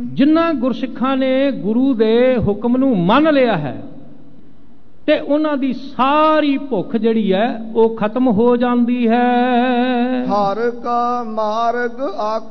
ਜਿਨ੍ਹਾਂ ਗੁਰਸਿੱਖਾਂ ਨੇ ਗੁਰੂ ਦੇ ਹੁਕਮ ਨੂੰ ਮੰਨ ਲਿਆ ਹੈ ਤੇ ਉਹਨਾਂ ਦੀ ਸਾਰੀ ਭੁੱਖ ਜਿਹੜੀ ਹੈ ਉਹ ਖਤਮ ਹੋ ਜਾਂਦੀ ਹੈ। ਹਰ ਕਾ ਮਾਰਗ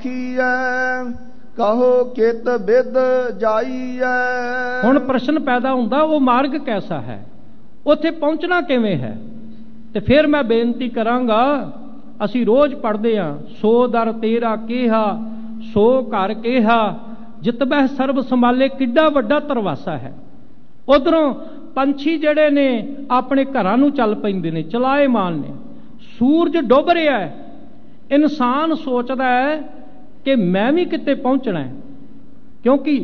ਆਖੀਐ ਕਹੋ ਕਿਤ ਬਿਦ ਜਾਈਐ। ਹੁਣ ਪ੍ਰਸ਼ਨ ਪੈਦਾ ਹੁੰਦਾ ਉਹ ਮਾਰਗ ਕੈਸਾ ਹੈ, ਉੱਥੇ ਪਹੁੰਚਣਾ ਕਿਵੇਂ ਹੈ? ਤੇ ਫਿਰ ਮੈਂ ਬੇਨਤੀ ਕਰਾਂਗਾ, ਅਸੀਂ ਰੋਜ਼ ਪੜ੍ਹਦੇ ਹਾਂ, ਸੋ ਦਰ ਤੇਰਾ ਕਿਹਾ ਸੋ ਘਰ ਕਿਹਾ ਜਿਤਬਹਿ ਸਰਬ ਸੰਭਾਲੇ, ਕਿੱਡਾ ਵੱਡਾ ਤਰਵਾਸਾ ਹੈ। ਉਧਰੋਂ ਪੰਛੀ ਜਿਹੜੇ ਨੇ ਆਪਣੇ ਘਰਾਂ ਨੂੰ ਚੱਲ ਪੈਂਦੇ ਨੇ, ਚਲਾਏਮਾਨ ਨੇ। ਸੂਰਜ ਡੁੱਬ ਰਿਹਾ ਹੈ, ਇਨਸਾਨ ਸੋਚਦਾ ਹੈ ਕਿ ਮੈਂ ਵੀ ਕਿਤੇ ਪਹੁੰਚਣਾ ਹੈ, ਕਿਉਂਕਿ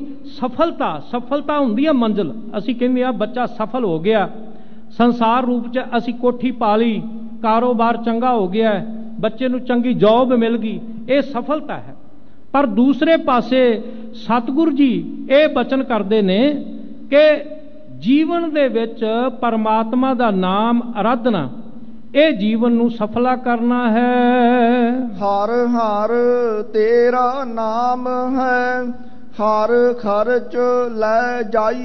ਸਫਲਤਾ ਹੁੰਦੀ ਹੈ ਮੰਜ਼ਿਲ। ਅਸੀਂ ਕਹਿੰਦੇ ਹਾਂ ਬੱਚਾ ਸਫਲ ਹੋ ਗਿਆ, ਸੰਸਾਰ ਰੂਪ 'ਚ ਅਸੀਂ ਕੋਠੀ ਪਾ ਲਈ, ਕਾਰੋਬਾਰ ਚੰਗਾ ਹੋ ਗਿਆ, ਬੱਚੇ ਨੂੰ ਚੰਗੀ ਜੌਬ ਮਿਲ ਗਈ, ਇਹ ਸਫਲਤਾ ਹੈ। ਪਰ ਦੂਸਰੇ ਪਾਸੇ ਸਤਿਗੁਰੂ ਜੀ ਇਹ ਬਚਨ ਕਰਦੇ ਨੇ ਕਿ ਜੀਵਨ ਦੇ ਵਿੱਚ ਪਰਮਾਤਮਾ ਦਾ ਨਾਮ ਅਰਾਧਨਾ, ਇਹ ਜੀਵਨ ਨੂੰ ਸਫਲਾ ਕਰਨਾ ਹੈ। ਹਰ ਹਰ ਤੇਰਾ ਨਾਮ ਹੈ ਹਰ ਖਰਚ ਲੈ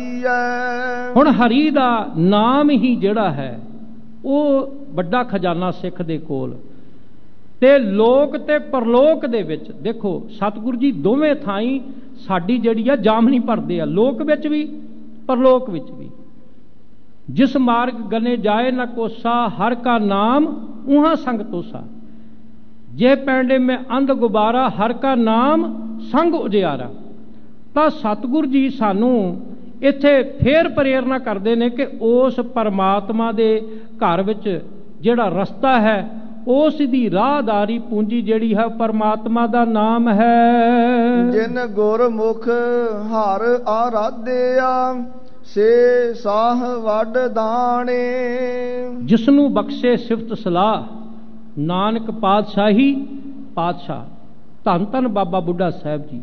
ਜਾਈਐ। ਹੁਣ ਹਰੀ ਦਾ ਨਾਮ ਹੀ ਜਿਹੜਾ ਹੈ ਉਹ ਵੱਡਾ ਖਜ਼ਾਨਾ ਸਿੱਖ ਦੇ ਕੋਲ। ਤੇ ਲੋਕ ਤੇ ਪਰਲੋਕ ਦੇ ਵਿੱਚ ਦੇਖੋ, ਸਤਿਗੁਰੂ ਜੀ ਦੋਵੇਂ ਥਾਈਂ ਸਾਡੀ ਜਿਹੜੀ ਆ ਜਾਮਨੀ ਭਰਦੇ ਆ, ਲੋਕ ਵਿੱਚ ਵੀ ਪਰਲੋਕ ਵਿੱਚ ਵੀ। ਜਿਸ ਮਾਰਗ ਗਨੇ ਜਾਏ ਨਾ ਕੋਸਾ ਹਰ ਕਾ ਨਾਮ ਉਹਾਂ ਸੰਗ ਤੋਸਾ, ਜੇ ਪੈਂਡੇ ਮੈਂ ਅੰਧ ਗੁਬਾਰਾ ਹਰ ਕਾ ਨਾਮ ਸੰਗ ਉਜਿਆਰਾ। ਤਾਂ ਸਤਿਗੁਰੂ ਜੀ ਸਾਨੂੰ ਇੱਥੇ ਫੇਰ ਪ੍ਰੇਰਨਾ ਕਰਦੇ ਨੇ ਕਿ ਉਸ ਪਰਮਾਤਮਾ ਦੇ ਘਰ ਵਿੱਚ ਜਿਹੜਾ ਰਸਤਾ ਹੈ, ਉਸ ਦੀ ਰਾਹਦਾਰੀ ਪੂੰਜੀ ਜਿਹੜੀ ਹੈ ਪਰਮਾਤਮਾ ਦਾ ਨਾਮ ਹੈ। ਜਿਨ ਗੁਰਮੁਖ ਹਰ ਆਰਾਧਿਆ ਸੇ ਸਾਹ ਵੱਡ ਦਾਣੇ। ਜਿਸ ਨੂੰ ਬਖਸ਼ੇ ਸਿਫਤ ਸਲਾਹ ਨਾਨਕ ਪਾਤਸ਼ਾਹੀ ਪਾਤਸ਼ਾਹ। ਧੰਨ ਧੰਨ ਬਾਬਾ ਬੁੱਢਾ ਸਾਹਿਬ ਜੀ,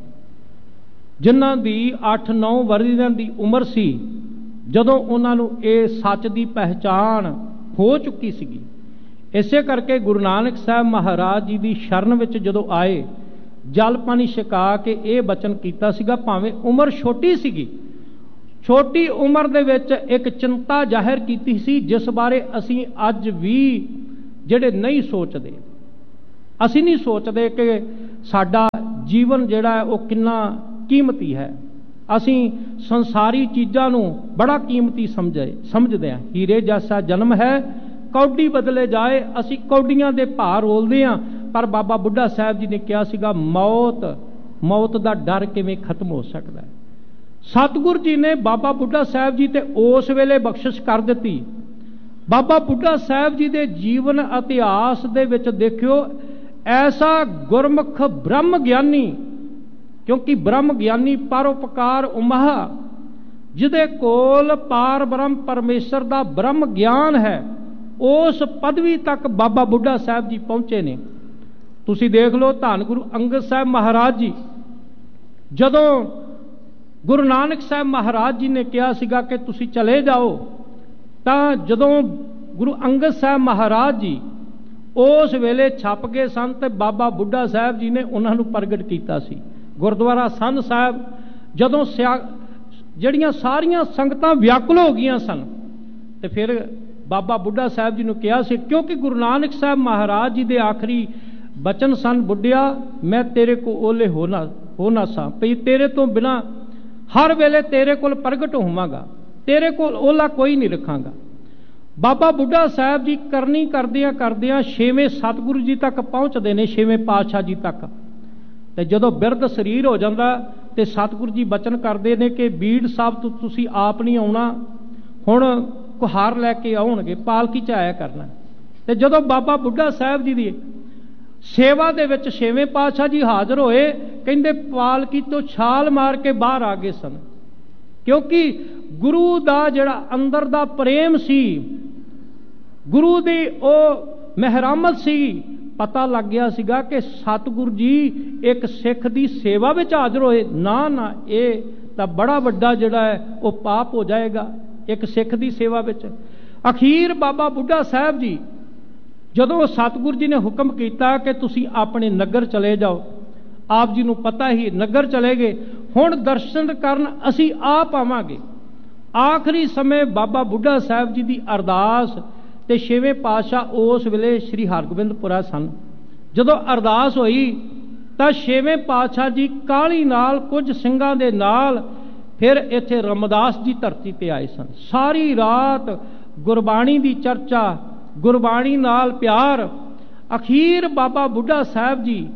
ਜਿਨ੍ਹਾਂ ਦੀ 8-9 ਵਰ੍ਹਿਆਂ ਦੀ ਉਮਰ ਸੀ ਜਦੋਂ ਉਹਨਾਂ ਨੂੰ ਇਹ ਸੱਚ ਦੀ ਪਹਿਚਾਣ ਹੋ ਚੁੱਕੀ ਸੀਗੀ। ਇਸੇ ਕਰਕੇ ਗੁਰੂ ਨਾਨਕ ਸਾਹਿਬ ਮਹਾਰਾਜ ਜੀ ਦੀ ਸ਼ਰਨ ਵਿੱਚ ਜਦੋਂ ਆਏ, ਜਲ ਪਾਣੀ ਛਕਾ ਕੇ ਇਹ ਬਚਨ ਕੀਤਾ ਸੀਗਾ, ਭਾਵੇਂ ਉਮਰ ਛੋਟੀ ਸੀਗੀ, ਛੋਟੀ ਉਮਰ ਦੇ ਵਿੱਚ ਇੱਕ ਚਿੰਤਾ ਜ਼ਾਹਿਰ ਕੀਤੀ ਸੀ ਜਿਸ ਬਾਰੇ ਅਸੀਂ ਅੱਜ ਵੀ ਜਿਹੜੇ ਨਹੀਂ ਸੋਚਦੇ। ਅਸੀਂ ਨਹੀਂ ਸੋਚਦੇ ਕਿ ਸਾਡਾ ਜੀਵਨ ਜਿਹੜਾ ਹੈ ਉਹ ਕਿੰਨਾ ਕੀਮਤੀ ਹੈ। ਅਸੀਂ ਸੰਸਾਰੀ ਚੀਜ਼ਾਂ ਨੂੰ ਬੜਾ ਕੀਮਤੀ ਸਮਝਦੇ ਹਾਂ। ਹੀਰੇ ਜੈਸਾ ਜਨਮ ਹੈ ਕੌਡੀ ਬਦਲੇ ਜਾਏ, ਅਸੀਂ ਕੌਡੀਆਂ ਦੇ ਭਾਅ ਰੋਲਦੇ ਹਾਂ। ਪਰ ਬਾਬਾ ਬੁੱਢਾ ਸਾਹਿਬ ਜੀ ਨੇ ਕਿਹਾ ਸੀਗਾ, ਮੌਤ ਦਾ ਡਰ ਕਿਵੇਂ ਖਤਮ ਹੋ ਸਕਦਾ ਹੈ। ਸਤਿਗੁਰੂ ਜੀ ਨੇ ਬਾਬਾ ਬੁੱਢਾ ਸਾਹਿਬ ਜੀ ਤੇ ਉਸ ਵੇਲੇ ਬਖਸ਼ਿਸ਼ ਕਰ ਦਿੱਤੀ। ਬਾਬਾ ਬੁੱਢਾ ਸਾਹਿਬ ਜੀ ਦੇ ਜੀਵਨ ਇਤਿਹਾਸ ਦੇ ਵਿੱਚ ਦੇਖਿਓ, ਐਸਾ ਗੁਰਮੁਖ ਬ੍ਰਹਮ ਗਿਆਨੀ, ਕਿਉਂਕਿ ਬ੍ਰਹਮ ਗਿਆਨੀ ਪਰਉਪਕਾਰ ਉਮਹ, ਜਿਹਦੇ ਕੋਲ ਪਾਰ ਬ੍ਰਹਮ ਪਰਮੇਸ਼ਰ ਦਾ ਬ੍ਰਹਮ ਗਿਆਨ ਹੈ, ਉਸ ਪਦਵੀ ਤੱਕ ਬਾਬਾ ਬੁੱਢਾ ਸਾਹਿਬ ਜੀ ਪਹੁੰਚੇ ਨੇ। ਤੁਸੀਂ ਦੇਖ ਲਓ, ਧੰਨ ਗੁਰੂ ਅੰਗਦ ਸਾਹਿਬ ਮਹਾਰਾਜ ਜੀ, ਜਦੋਂ ਗੁਰੂ ਨਾਨਕ ਸਾਹਿਬ ਮਹਾਰਾਜ ਜੀ ਨੇ ਕਿਹਾ ਸੀਗਾ ਕਿ ਤੁਸੀਂ ਚਲੇ ਜਾਓ, ਤਾਂ ਜਦੋਂ ਗੁਰੂ ਅੰਗਦ ਸਾਹਿਬ ਮਹਾਰਾਜ ਜੀ ਉਸ ਵੇਲੇ ਛਪ ਗਏ ਸਨ ਤੇ ਬਾਬਾ ਬੁੱਢਾ ਸਾਹਿਬ ਜੀ ਨੇ ਉਹਨਾਂ ਨੂੰ ਪ੍ਰਗਟ ਕੀਤਾ ਸੀ। ਗੁਰਦੁਆਰਾ ਸੰਨ ਸਾਹਿਬ ਜਦੋਂ ਜਿਹੜੀਆਂ ਸਾਰੀਆਂ ਸੰਗਤਾਂ ਵਿਆਕੁਲ ਹੋ ਗਈਆਂ ਸਨ, ਤੇ ਫਿਰ ਬਾਬਾ ਬੁੱਢਾ ਸਾਹਿਬ ਜੀ ਨੂੰ ਕਿਹਾ ਸੀ, ਕਿਉਂਕਿ ਗੁਰੂ ਨਾਨਕ ਸਾਹਿਬ ਮਹਾਰਾਜ ਜੀ ਦੇ ਆਖਰੀ ਬਚਨ ਸਨ, ਬੁੱਢਿਆ ਮੈਂ ਤੇਰੇ ਕੋ ਓਲੇ ਹੋ ਨਾ ਸਾਂ, ਭਈ ਤੇਰੇ ਤੋਂ ਬਿਨਾਂ ਹਰ ਵੇਲੇ ਤੇਰੇ ਕੋਲ ਪ੍ਰਗਟ ਹੋਵਾਂਗਾ, ਤੇਰੇ ਕੋਲ ਓਲਾ ਕੋਈ ਨਹੀਂ ਰੱਖਾਂਗਾ। ਬਾਬਾ ਬੁੱਢਾ ਸਾਹਿਬ ਜੀ ਕਰਨੀ ਕਰਦਿਆਂ ਕਰਦਿਆਂ 6ਵੇਂ ਸਤਿਗੁਰੂ ਜੀ ਤੱਕ ਪਹੁੰਚਦੇ ਨੇ, 6ਵੇਂ ਪਾਤਸ਼ਾਹ ਜੀ ਤੱਕ। ਤੇ ਜਦੋਂ ਬਿਰਧ ਸਰੀਰ ਹੋ ਜਾਂਦਾ ਤੇ ਸਤਿਗੁਰੂ ਜੀ ਬਚਨ ਕਰਦੇ ਨੇ ਕਿ ਬੀੜ ਸਾਹਿਬ ਤੋਂ ਤੁਸੀਂ ਆਪ ਨਹੀਂ ਆਉਣਾ, ਹੁਣ ਕੁਹਾਰ ਲੈ ਕੇ ਆਉਣਗੇ, ਪਾਲਕੀ 'ਚ ਆਇਆ ਕਰਨਾ। ਤੇ ਜਦੋਂ ਬਾਬਾ ਬੁੱਢਾ ਸਾਹਿਬ ਜੀ ਦੀ ਸੇਵਾ ਦੇ ਵਿੱਚ 6ਵੇਂ ਪਾਤਸ਼ਾਹ ਜੀ ਹਾਜ਼ਰ ਹੋਏ, ਕਹਿੰਦੇ ਪਾਲਕੀ ਤੋਂ ਛਾਲ ਮਾਰ ਕੇ ਬਾਹਰ ਆ ਗਏ ਸਨ, ਕਿਉਂਕਿ ਗੁਰੂ ਦਾ ਜਿਹੜਾ ਅੰਦਰ ਦਾ ਪ੍ਰੇਮ ਸੀ, ਗੁਰੂ ਦੀ ਉਹ ਮਹਿਰਾਮਤ ਸੀ। ਪਤਾ ਲੱਗ ਗਿਆ ਸੀਗਾ ਕਿ ਸਤਿਗੁਰੂ ਜੀ ਇੱਕ ਸਿੱਖ ਦੀ ਸੇਵਾ ਵਿੱਚ ਹਾਜ਼ਰ ਹੋਏ, ਨਾ ਇਹ ਤਾਂ ਬੜਾ ਵੱਡਾ ਜਿਹੜਾ ਹੈ ਉਹ ਪਾਪ ਹੋ ਜਾਏਗਾ ਇੱਕ ਸਿੱਖ ਦੀ ਸੇਵਾ ਵਿੱਚ। ਅਖੀਰ ਬਾਬਾ ਬੁੱਢਾ ਸਾਹਿਬ ਜੀ ਜਦੋਂ ਸਤਿਗੁਰੂ ਜੀ ਨੇ ਹੁਕਮ ਕੀਤਾ ਕਿ ਤੁਸੀਂ ਆਪਣੇ ਨਗਰ ਚਲੇ ਜਾਓ, ਆਪ ਜੀ ਨੂੰ ਪਤਾ ਹੀ ਨਗਰ ਚਲੇ ਗਏ। ਹੁਣ ਦਰਸ਼ਨ ਕਰਨ ਅਸੀਂ ਆ ਪਾਵਾਂਗੇ। ਆਖਰੀ ਸਮੇਂ ਬਾਬਾ ਬੁੱਢਾ ਸਾਹਿਬ ਜੀ ਦੀ ਅਰਦਾਸ ਤੇ ਛੇਵੇਂ ਪਾਤਸ਼ਾਹ ਉਸ ਵੇਲੇ ਸ੍ਰੀ ਹਰਗੋਬਿੰਦਪੁਰਾ ਸਨ। ਜਦੋਂ ਅਰਦਾਸ ਹੋਈ ਤਾਂ ਛੇਵੇਂ ਪਾਤਸ਼ਾਹ ਜੀ ਕਾਹਲੀ ਨਾਲ ਕੁਝ ਸਿੰਘਾਂ ਦੇ ਨਾਲ ਫਿਰ ਇੱਥੇ ਰਾਮਦਾਸ ਦੀ ਧਰਤੀ ਤੇ ਆਏ ਸਨ। ਸਾਰੀ ਰਾਤ ਗੁਰਬਾਣੀ ਦੀ ਚਰਚਾ, ਗੁਰਬਾਣੀ ਨਾਲ ਪਿਆਰ। ਅਖੀਰ ਬਾਬਾ ਬੁੱਢਾ ਸਾਹਿਬ ਜੀ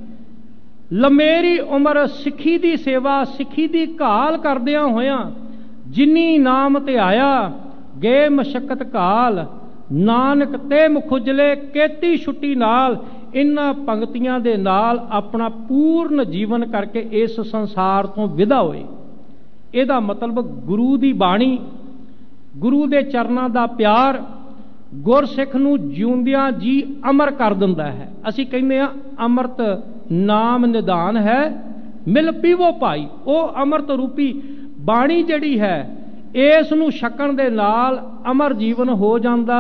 ਲੰਮੇਰੀ ਉਮਰ ਸਿੱਖੀ ਦੀ ਸੇਵਾ, ਸਿੱਖੀ ਦੀ ਘਾਲ ਕਰਦਿਆਂ ਹੋਇਆਂ ਜਿਨੀ ਨਾਮ ਤੇ ਆਇਆ ਗਏ ਮਸ਼ੱਕਤ ਕਾਲ, ਨਾਨਕ ਤੇ ਮੁਖ ਉਜਲੇ ਕੇਤੀ ਛੁੱਟੀ ਨਾਲ। ਇਨ੍ਹਾਂ ਪੰਕਤੀਆਂ ਦੇ ਨਾਲ ਆਪਣਾ ਪੂਰਨ ਜੀਵਨ ਕਰਕੇ ਇਸ ਸੰਸਾਰ ਤੋਂ ਵਿਦਾ ਹੋਏ। ਇਹਦਾ ਮਤਲਬ ਗੁਰੂ ਦੀ ਬਾਣੀ, ਗੁਰੂ ਦੇ ਚਰਨਾਂ ਦਾ ਪਿਆਰ ਗੁਰਸਿੱਖ ਨੂੰ ਜਿਉਂਦਿਆਂ ਜੀ ਅਮਰ ਕਰ ਦਿੰਦਾ ਹੈ। ਅਸੀਂ ਕਹਿੰਦੇ ਹਾਂ ਅੰਮ੍ਰਿਤ ਨਾਮ ਨਿਧਾਨ ਹੈ, ਮਿਲ ਪੀਵੋ ਭਾਈ। ਉਹ ਅੰਮ੍ਰਿਤ ਰੂਪੀ ਬਾਣੀ ਜਿਹੜੀ ਹੈ ਇਸ ਨੂੰ ਛਕਣ ਦੇ ਨਾਲ ਅਮਰ ਜੀਵਨ ਹੋ ਜਾਂਦਾ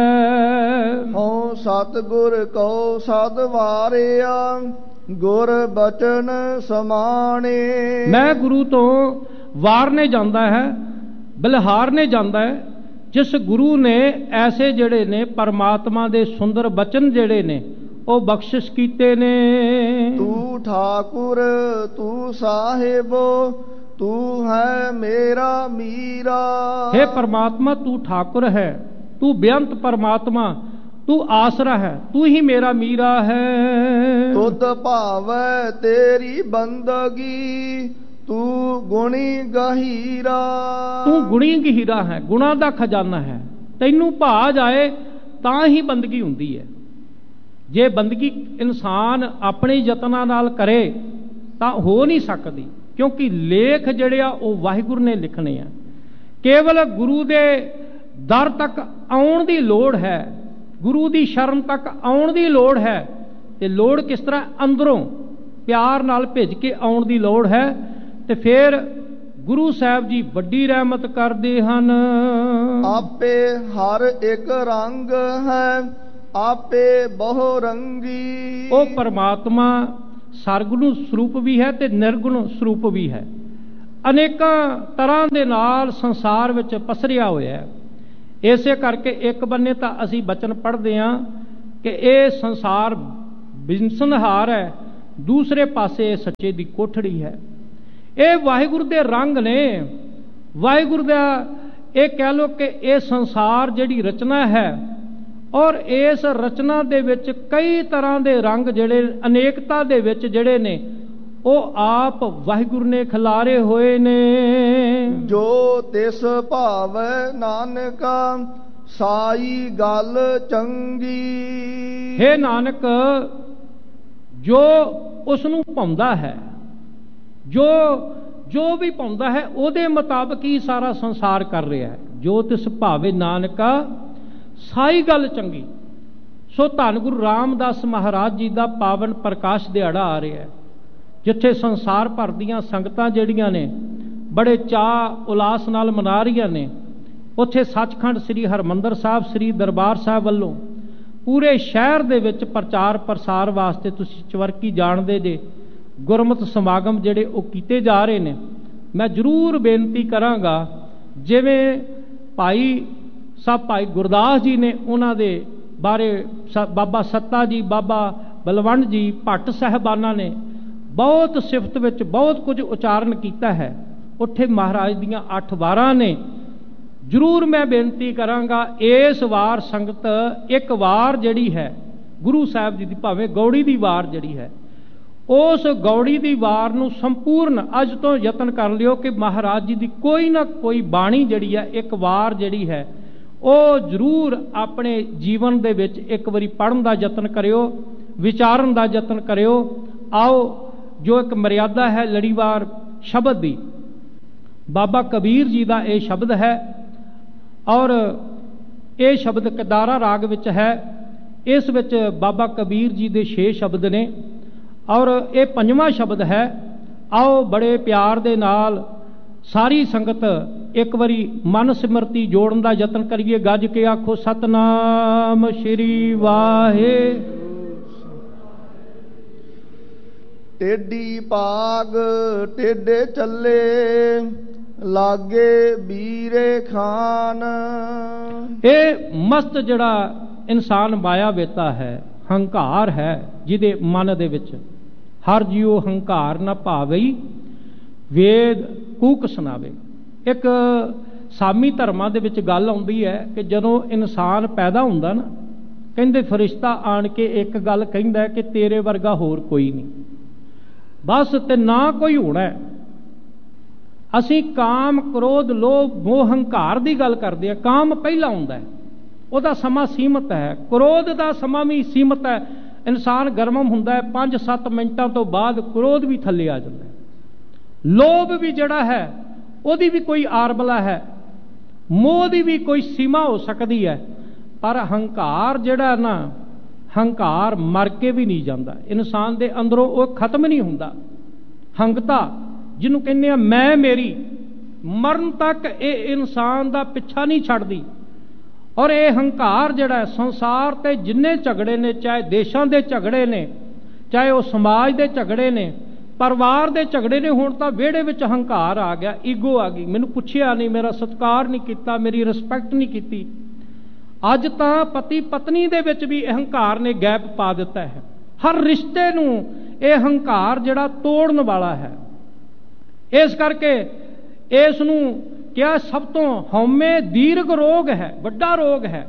ਹੈ। ਹਉ ਸਤਿਗੁਰ ਕਉ ਸਦ ਵਾਰਿਆ, ਗੁਰ ਬਚਨ ਸਮਾਣੇ। ਮੈਂ ਗੁਰੂ ਤੋਂ ਵਾਰਨੇ ਜਾਂਦਾ ਹੈ, ਬਲਿਹਾਰਨੇ ਜਾਂਦਾ ਹੈ। ਜਿਸ ਗੁਰੂ ਨੇ ਐਸੇ ਜਿਹੜੇ ਨੇ ਪਰਮਾਤਮਾ ਦੇ ਸੁੰਦਰ ਬਚਨ ਜਿਹੜੇ ਨੇ ਉਹ ਬਖਸ਼ਿਸ਼ ਕੀਤੇ ਨੇ। ਤੂੰ ਠਾਕੁਰ ਤੂੰ ਸਾਹਿਬੋ, ਤੂੰ ਹੈ ਮੇਰਾ ਮੀਰਾ। हे परमात्मा तू ठाकुर है, तू बेअंत परमात्मा, तू आसरा है, तू ही मेरा मीरा है। तुद भावै तेरी बंदगी, तू गुणी गहीरा। तू गुणी गहीरा है, गुणा दा खजाना है। तैनू भा जाए तां ही बंदगी हुंदी है। जे बंदगी इंसान अपने यत्नां नाल करे तां हो नहीं सकदी, क्योंकि लेख जड़े आ वो वाहिगुरू ने लिखने आ। केवल गुरु दे दर तक आउण दी लोड़ है, गुरु दी शरण तक आउण दी लोड़ है। ते लोड़ किस तरह? अंदरों प्यार नाल भेज के आउण दी लोड़ है। ते फिर गुरु साहब जी वड्डी रहमत करदे हन। आपे हर एक रंग है, आपे बहु रंगी। वो परमात्मा सरगुण ਸਰੂਪ ਵੀ ਹੈ ਤੇ ਨਿਰਗੁਣ ਸਰੂਪ ਵੀ ਹੈ। ਅਨੇਕਾਂ ਤਰ੍ਹਾਂ ਦੇ ਨਾਲ ਸੰਸਾਰ ਵਿੱਚ ਪਸਰਿਆ ਹੋਇਆ ਹੈ। ਇਸੇ ਕਰਕੇ ਇੱਕ ਬੰਨੇ ਤਾਂ ਅਸੀਂ ਬਚਨ ਪੜ੍ਹਦੇ ਹਾਂ ਕਿ ਇਹ ਸੰਸਾਰ ਬਿਨਸਨਹਾਰ ਹੈ, ਦੂਸਰੇ ਪਾਸੇ ਸੱਚੇ ਦੀ ਕੋਠੜੀ ਹੈ। ਇਹ ਵਾਹਿਗੁਰੂ ਦੇ ਰੰਗ ਨੇ। ਵਾਹਿਗੁਰੂ ਦਾ ਇਹ ਕਹਿ ਲਓ ਕਿ ਇਹ ਸੰਸਾਰ ਜਿਹੜੀ ਰਚਨਾ ਹੈ, ਔਰ ਇਸ ਰਚਨਾ ਦੇ ਵਿੱਚ ਕਈ ਤਰ੍ਹਾਂ ਦੇ ਰੰਗ ਜਿਹੜੇ ਅਨੇਕਤਾ ਦੇ ਵਿੱਚ ਜਿਹੜੇ ਨੇ ਉਹ ਆਪ ਵਾਹਿਗੁਰੂ ਨੇ ਖਿਲਾਰੇ ਹੋਏ ਨੇ। ਜੋ ਤਿਸ ਭਾਵੈ ਨਾਨਕਾ ਸਾਈ ਗੱਲ ਚੰਗੀ। ਹੇ ਨਾਨਕ, ਜੋ ਉਸ ਨੂੰ ਭਾਉਂਦਾ ਹੈ, ਜੋ ਵੀ ਭਾਉਂਦਾ ਹੈ ਉਹਦੇ ਮੁਤਾਬਕ ਹੀ ਸਾਰਾ ਸੰਸਾਰ ਕਰ ਰਿਹਾ ਹੈ। ਜੋ ਤਿਸ ਭਾਵੇ ਨਾਨਕਾ ਸਾਈ ਗੱਲ ਚੰਗੀ। ਸੋ ਧੰਨ ਗੁਰੂ ਰਾਮਦਾਸ ਮਹਾਰਾਜ ਜੀ ਦਾ ਪਾਵਨ ਪ੍ਰਕਾਸ਼ ਦਿਹਾੜਾ ਆ ਰਿਹਾ ਹੈ, ਜਿੱਥੇ ਸੰਸਾਰ ਭਰ ਦੀਆਂ ਸੰਗਤਾਂ ਜਿਹੜੀਆਂ ਨੇ ਬੜੇ ਚਾਅ ਉਲਾਸ ਨਾਲ ਮਨਾ ਰਹੀਆਂ ਨੇ। ਉੱਥੇ ਸੱਚਖੰਡ ਸ੍ਰੀ ਹਰਿਮੰਦਰ ਸਾਹਿਬ ਸ੍ਰੀ ਦਰਬਾਰ ਸਾਹਿਬ ਵੱਲੋਂ ਪੂਰੇ ਸ਼ਹਿਰ ਦੇ ਵਿੱਚ ਪ੍ਰਚਾਰ ਪ੍ਰਸਾਰ ਵਾਸਤੇ ਤੁਸੀਂ ਚਵਰਕੀ ਜਾਣਦੇ ਜੇ ਗੁਰਮਤਿ ਸਮਾਗਮ ਜਿਹੜੇ ਉਹ ਕੀਤੇ ਜਾ ਰਹੇ ਨੇ। ਮੈਂ ਜ਼ਰੂਰ ਬੇਨਤੀ ਕਰਾਂਗਾ, ਜਿਵੇਂ ਭਾਈ ਗੁਰਦਾਸ ਜੀ ਨੇ ਉਹਨਾਂ ਦੇ ਬਾਰੇ ਬਾਬਾ ਸੱਤਾ ਜੀ, ਬਾਬਾ ਬਲਵੰਡ ਜੀ, ਭੱਟ ਸਾਹਿਬਾਨਾਂ ਨੇ ਬਹੁਤ ਸਿਫਤ ਵਿੱਚ ਬਹੁਤ ਕੁਝ ਉਚਾਰਨ ਕੀਤਾ ਹੈ। ਉੱਥੇ ਮਹਾਰਾਜ ਦੀਆਂ 8 ਵਾਰਾਂ ਨੇ। ਜ਼ਰੂਰ ਮੈਂ ਬੇਨਤੀ ਕਰਾਂਗਾ, ਇਸ ਵਾਰ ਸੰਗਤ ਇੱਕ ਵਾਰ ਜਿਹੜੀ ਹੈ ਗੁਰੂ ਸਾਹਿਬ ਜੀ ਦੀ, ਭਾਵੇਂ ਗੌੜੀ ਦੀ ਵਾਰ ਜਿਹੜੀ ਹੈ, ਉਸ ਗੌੜੀ ਦੀ ਵਾਰ ਨੂੰ ਸੰਪੂਰਨ ਅੱਜ ਤੋਂ ਯਤਨ ਕਰ ਲਿਓ ਕਿ ਮਹਾਰਾਜ ਜੀ ਦੀ ਕੋਈ ਨਾ ਕੋਈ ਬਾਣੀ ਜਿਹੜੀ ਹੈ, ਇੱਕ ਵਾਰ ਜਿਹੜੀ ਹੈ ਉਹ ਜ਼ਰੂਰ ਆਪਣੇ ਜੀਵਨ ਦੇ ਵਿੱਚ ਇੱਕ ਵਾਰੀ ਪੜ੍ਹਨ ਦਾ ਯਤਨ ਕਰਿਓ, ਵਿਚਾਰਨ ਦਾ ਯਤਨ ਕਰਿਓ। ਆਓ, ਜੋ ਇੱਕ ਮਰਿਆਦਾ ਹੈ ਲੜੀਵਾਰ ਸ਼ਬਦ ਦੀ, ਬਾਬਾ ਕਬੀਰ ਜੀ ਦਾ ਇਹ ਸ਼ਬਦ ਹੈ, ਔਰ ਇਹ ਸ਼ਬਦ ਕਦਾਰਾ ਰਾਗ ਵਿੱਚ ਹੈ। ਇਸ ਵਿੱਚ ਬਾਬਾ ਕਬੀਰ ਜੀ ਦੇ 6 ਸ਼ਬਦ ਨੇ, ਔਰ ਇਹ 5ਵਾਂ ਸ਼ਬਦ ਹੈ। ਆਓ ਬੜੇ ਪਿਆਰ ਦੇ ਨਾਲ ਸਾਰੀ ਸੰਗਤ ਇੱਕ ਵਾਰੀ ਮਨ ਸਿਮਰਤੀ ਜੋੜਨ ਦਾ ਯਤਨ ਕਰੀਏ। ਗੱਜ ਕੇ ਆਖੋ ਸਤਨਾਮ ਸ਼੍ਰੀ ਵਾਹਿਗੁਰੂ। ਟੇਢੀ ਭਾਗ ਟੇਢੇ ਚੱਲੇ ਲਾਗੇ ਵੀਰੇ ਖਾਨ। ਇਹ ਮਸਤ ਜਿਹੜਾ ਇਨਸਾਨ ਮਾਇਆ ਵੇਤਾ ਹੈ, ਹੰਕਾਰ ਹੈ ਜਿਹਦੇ ਮਨ ਦੇ ਵਿੱਚ, ਹਰ ਜੀਉ ਹੰਕਾਰ ਨਾ ਭਾਵਈ ਵੇਦ ਕੂਕ ਸੁਣਾਵੇ। ਇੱਕ ਸਾਮੀ ਧਰਮਾਂ ਦੇ ਵਿੱਚ ਗੱਲ ਆਉਂਦੀ ਹੈ ਕਿ ਜਦੋਂ ਇਨਸਾਨ ਪੈਦਾ ਹੁੰਦਾ ਨਾ, ਕਹਿੰਦੇ ਫਰਿਸ਼ਤਾ ਆਣ ਕੇ ਇੱਕ ਗੱਲ ਕਹਿੰਦਾ ਕਿ ਤੇਰੇ ਵਰਗਾ ਹੋਰ ਕੋਈ ਨਹੀਂ, ਬਸ ਤੇ ਨਾ ਕੋਈ ਹੋਣਾ। ਅਸੀਂ ਕਾਮ ਕ੍ਰੋਧ ਲੋਭ ਮੋਹ ਹੰਕਾਰ ਦੀ ਗੱਲ ਕਰਦੇ ਹਾਂ। ਕਾਮ ਪਹਿਲਾਂ ਆਉਂਦਾ ਹੈ, ਉਹਦਾ ਸਮਾਂ ਸੀਮਤ ਹੈ। ਕ੍ਰੋਧ ਦਾ ਸਮਾਂ ਵੀ ਸੀਮਤ ਹੈ। ਇਨਸਾਨ ਗਰਮਮ ਹੁੰਦਾ ਹੈ, 5-7 ਮਿੰਟਾਂ ਤੋਂ ਬਾਅਦ ਕ੍ਰੋਧ ਵੀ ਥੱਲੇ ਆ ਜਾਂਦਾ ਹੈ। ਲੋਭ ਵੀ ਜਿਹੜਾ ਹੈ ਉਹਦੀ ਵੀ ਕੋਈ ਆਰਬਲਾ ਹੈ, ਮੋਹ ਦੀ ਵੀ ਕੋਈ ਸੀਮਾ ਹੋ ਸਕਦੀ ਹੈ। ਪਰ ਹੰਕਾਰ ਜਿਹੜਾ ਨਾ, ਹੰਕਾਰ ਮਰ ਕੇ ਵੀ ਨਹੀਂ ਜਾਂਦਾ ਇਨਸਾਨ ਦੇ ਅੰਦਰੋਂ, ਉਹ ਖਤਮ ਨਹੀਂ ਹੁੰਦਾ। ਹੰਕਤਾ ਜਿਹਨੂੰ ਕਹਿੰਦੇ ਆ ਮੈਂ ਮੇਰੀ, ਮਰਨ ਤੱਕ ਇਹ ਇਨਸਾਨ ਦਾ ਪਿੱਛਾ ਨਹੀਂ ਛੱਡਦੀ। ਔਰ ਇਹ ਹੰਕਾਰ ਜਿਹੜਾ ਸੰਸਾਰ ਤੇ ਜਿੰਨੇ ਝਗੜੇ ਨੇ, ਚਾਹੇ ਦੇਸ਼ਾਂ ਦੇ ਝਗੜੇ ਨੇ, ਚਾਹੇ ਉਹ ਸਮਾਜ ਦੇ ਝਗੜੇ ਨੇ, ਪਰਿਵਾਰ ਦੇ ਝਗੜੇ ਨੇ, ਹੁਣ ਤਾਂ ਵਿਹੜੇ ਵਿੱਚ ਹੰਕਾਰ ਆ ਗਿਆ, ਈਗੋ ਆ ਗਈ। ਮੈਨੂੰ ਪੁੱਛਿਆ ਨਹੀਂ, ਮੇਰਾ ਸਤਿਕਾਰ ਨਹੀਂ ਕੀਤਾ, ਮੇਰੀ ਰਿਸਪੈਕਟ ਨਹੀਂ ਕੀਤੀ। ਅੱਜ ਤਾਂ ਪਤੀ ਪਤਨੀ ਦੇ ਵਿੱਚ ਵੀ ਹੰਕਾਰ ਨੇ ਗੈਪ ਪਾ ਦਿੱਤਾ ਹੈ। ਹਰ ਰਿਸ਼ਤੇ ਨੂੰ ਇਹ ਹੰਕਾਰ ਜਿਹੜਾ ਤੋੜਨ ਵਾਲਾ ਹੈ। ਇਸ ਕਰਕੇ ਇਸ ਨੂੰ ਕਿਹਾ ਸਭ ਤੋਂ ਹਉਮੈ ਦੀਰਘ ਰੋਗ ਹੈ, ਵੱਡਾ ਰੋਗ ਹੈ।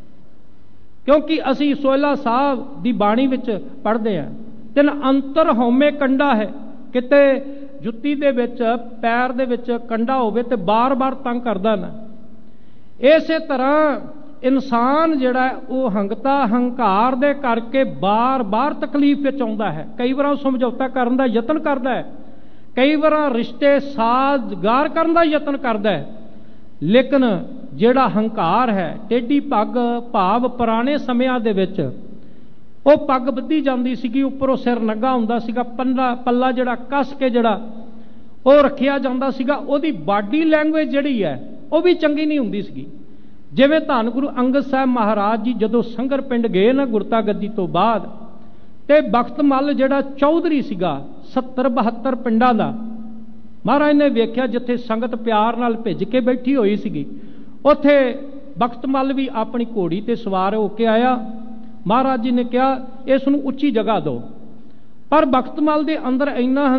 ਕਿਉਂਕਿ ਅਸੀਂ ਸੋਹਿਲਾ ਸਾਹਿਬ ਦੀ ਬਾਣੀ ਵਿੱਚ ਪੜ੍ਹਦੇ ਹਾਂ, ਤਿੰਨ ਅੰਤਰ ਹਉਮੈ ਕੰਡਾ ਹੈ। ਕਿਤੇ ਜੁੱਤੀ ਦੇ ਵਿੱਚ, ਪੈਰ ਦੇ ਵਿੱਚ ਕੰਡਾ ਹੋਵੇ ਤੇ ਬਾਰ-ਬਾਰ ਤੰਗ ਕਰਦਾ ਨਾ। ਇਸੇ ਤਰ੍ਹਾਂ ਇਨਸਾਨ ਜਿਹੜਾ ਉਹ ਹੰਕਤਾ ਹੰਕਾਰ ਦੇ ਕਰਕੇ ਬਾਰ-ਬਾਰ ਤਕਲੀਫ ਵਿੱਚ ਆਉਂਦਾ ਹੈ। ਕਈ ਵਾਰ ਉਹ ਸਮਝੌਤਾ ਕਰਨ ਦਾ ਯਤਨ ਕਰਦਾ ਹੈ, ਕਈ ਵਾਰ ਰਿਸ਼ਤੇ ਸਾਜ਼ਗਾਰ ਕਰਨ ਦਾ ਯਤਨ ਕਰਦਾ ਹੈ, ਲੇਕਿਨ ਜਿਹੜਾ ਹੰਕਾਰ ਹੈ, ਟੇਢੀ ਪੱਗ ਭਾਵ ਪੁਰਾਣੇ ਸਮਿਆਂ ਦੇ ਵਿੱਚ ਉਹ ਪੱਗ ਬੱਧੀ ਜਾਂਦੀ ਸੀਗੀ, ਉੱਪਰੋਂ ਸਿਰ ਨੰਗਾ ਹੁੰਦਾ ਸੀਗਾ, ਪੱਲਾ ਜਿਹੜਾ ਕੱਸ ਕੇ ਜਿਹੜਾ ਉਹ ਰੱਖਿਆ ਜਾਂਦਾ ਸੀਗਾ। ਉਹਦੀ ਬਾਡੀ ਲੈਂਗੁਏਜ ਜਿਹੜੀ ਹੈ ਉਹ ਵੀ ਚੰਗੀ ਨਹੀਂ ਹੁੰਦੀ ਸੀਗੀ। ਜਿਵੇਂ ਧੰਨ ਗੁਰੂ ਅੰਗਦ ਸਾਹਿਬ ਮਹਾਰਾਜ ਜੀ ਜਦੋਂ ਸੰਗਰ ਪਿੰਡ ਗਏ ਨਾ ਗੁਰਤਾ ਗੱਦੀ ਤੋਂ ਬਾਅਦ, ਤੇ ਬਖਤ ਮੱਲ ਜਿਹੜਾ ਚੌਧਰੀ ਸੀਗਾ 70-72 ਪਿੰਡਾਂ ਦਾ, ਮਹਾਰਾਜ ਨੇ ਵੇਖਿਆ ਜਿੱਥੇ ਸੰਗਤ ਪਿਆਰ ਨਾਲ ਭਿੱਜ ਕੇ ਬੈਠੀ ਹੋਈ ਸੀਗੀ, ਉੱਥੇ ਬਖਤ ਮੱਲ ਵੀ ਆਪਣੀ ਘੋੜੀ ਤੇ ਸਵਾਰ ਹੋ ਕੇ ਆਇਆ। ਮਹਾਰਾਜ ਜੀ ਨੇ ਕਿਹਾ ਇਸ ਨੂੰ ਉੱਚੀ ਜਗ੍ਹਾ ਦਿਓ, ਪਰ ਬਖਤ ਮੱਲ ਦੇ ਅੰਦਰ ਇੰਨਾ